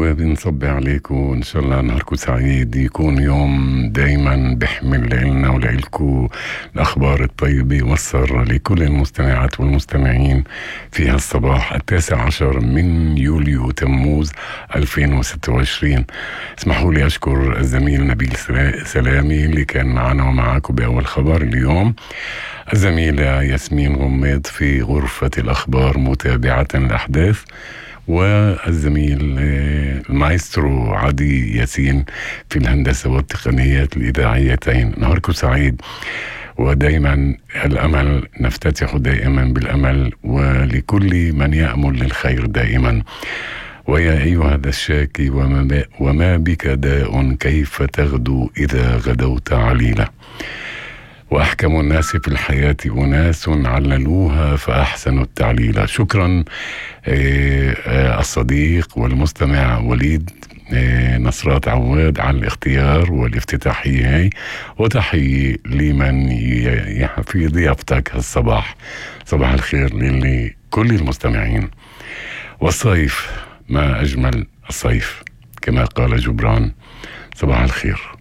وبنصبي عليكم وإن شاء الله نهاركم سعيد، يكون يوم دايما بحمل لنا ولإلكم الأخبار الطيبة والسارة لكل المستمعات والمستمعين في هالصباح 19 من يوليو تموز 2026. اسمحوا لي أشكر الزميل نبيل سلامي اللي كان معنا ومعاكم بأول خبر اليوم، الزميلة ياسمين غميد في غرفة الأخبار متابعة الأحداث، والزميل المايسترو عدي ياسين في الهندسة والتقنيات الإذاعيتين. نهاركم سعيد، ودايما الأمل نفتتح دائما بالأمل، ولكل من يأمل للخير دائما. ويا أيها الشاكي وما بك داء كيف تغدو إذا غدوت عليلا، وأحكم الناس في الحياة أناس عللوها فأحسنوا التعليل. شكرا الصديق والمستمع وليد نصرات عواد على الاختيار والافتتاحية هاي، وتحية لمن في ضيافتك الصباح. صباح الخير لكل المستمعين. والصيف ما أجمل الصيف كما قال جبران. صباح الخير.